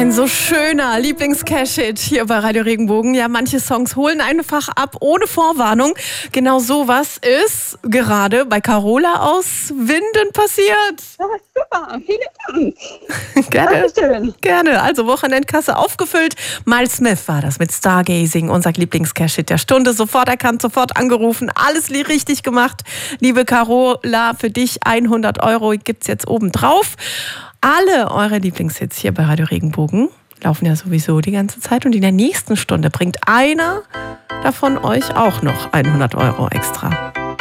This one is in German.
Ein so schöner Lieblings-Cash-Hit hier bei Radio Regenbogen. Ja, manche Songs holen einfach ab ohne Vorwarnung. Genau sowas ist gerade bei Carola aus Winden passiert. Ja, super. Vielen Dank. Gerne. Dankeschön. Gerne. Also Wochenendkasse aufgefüllt. Miles Smith war das mit Stargazing, unser Lieblings-Cash-Hit der Stunde. Sofort erkannt, sofort angerufen. Alles richtig gemacht. Liebe Carola, für dich 100 € gibt's jetzt oben drauf. Alle eure Lieblingshits hier bei Radio Regenbogen laufen ja sowieso die ganze Zeit. Und in der nächsten Stunde bringt einer davon euch auch noch 100 € extra.